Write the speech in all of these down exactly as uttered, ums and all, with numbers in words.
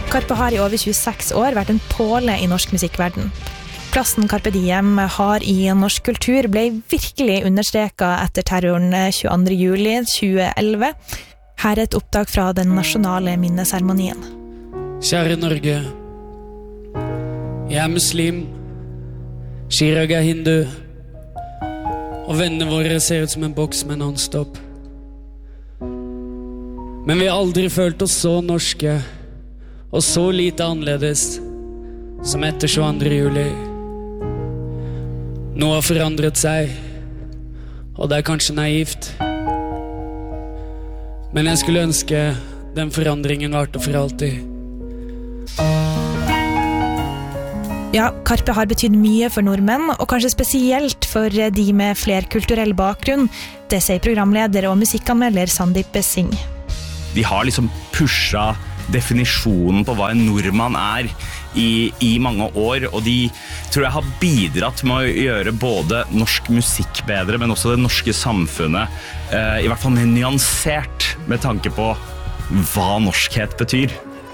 Karpe har i over tjueseks år vært en påle i norsk musikkverden. Plassen Carpe Diem har i norsk kultur ble virkelig understreket etter terroren tjueandre juli tjueelleve. Her er et opptak fra den nasjonale minneseremonien. Kjære Norge, jeg er muslim, Chirag er hindu, og vennene våre ser ut som en boks med non-stop. Men vi har aldri følt oss så norske, og så lite annerledes som etter tjueandre juli. Noe har forandret seg, og det er kanskje naivt. Men jeg skulle ønske den forandringen varte for alltid. Ja, Karpe har betydd mye for nordmenn, og kanskje spesielt for de med flerkulturell bakgrunn. Det sier programleder og musikkanmelder Sandeep Singh. De har liksom pushet definisjonen på hva en nordmann er i, i mange år, og de tror jeg har bidratt med å gjøre både norsk musikk bedre, men også det norske samfunnet, eh, i hvert fall mer nyansert med tanke på hva norskhet betyr.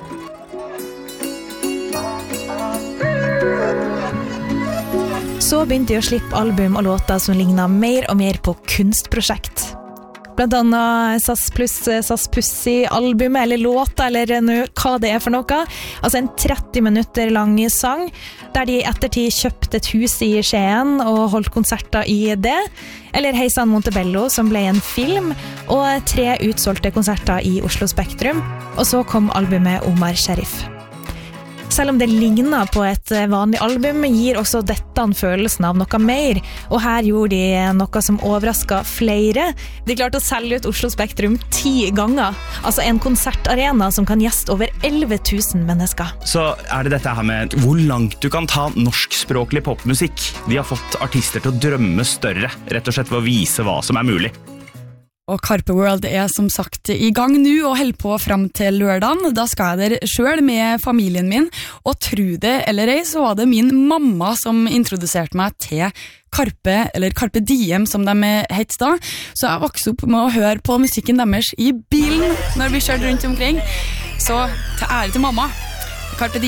Så begynte de å slippe album og låter som lignet mer og mer på kunstprosjekt. Blant annet SAS pluss SAS Pussy-albumet, eller låta, eller hva det er for noe. Altså en tretti minutter lang sang, der de i ettertid kjøpte et hus i Skien og holdt konserter i det. Eller Heisan Montebello, som ble en film, og tre utsolgte konserter i Oslo Spektrum. Og så kom albumet Omar Sharif. Selv om det ligner på et vanlig album, gir også dette en følelsen av noe mer. Og her gjorde de noe som overrasket flere. De klarte å selge ut Oslo Spektrum ti ganger. Altså en konsertarena som kan gjeste over elleve tusen mennesker. Så er det dette her med hvor langt du kan ta norskspråklig popmusikk. De har fått artister til å drømme større, rett og slett ved å vise hva som er mulig. Og Karpe World er som sagt i gang nå og holder på frem til lørdagen. Da skal jeg der selv med familien min, og tro det eller ei, så var det min mamma som introduserte meg til Karpe, eller Carpe Diem som de het da. Så jeg vokste opp med å høre på musikken deres i bilen når vi kjørte rundt omkring. Så til ære til mamma. Carpe Diem.